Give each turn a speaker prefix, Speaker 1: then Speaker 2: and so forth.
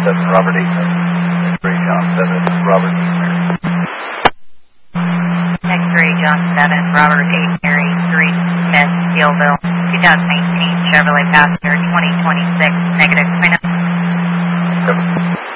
Speaker 1: 7, Robert 8, X-ray John 7, Robert 8, Mary.
Speaker 2: X-ray John 7, Robert 8, Mary, 3 Smith, Steelville, 2019 Chevrolet Passenger 2026, negative,
Speaker 1: 7.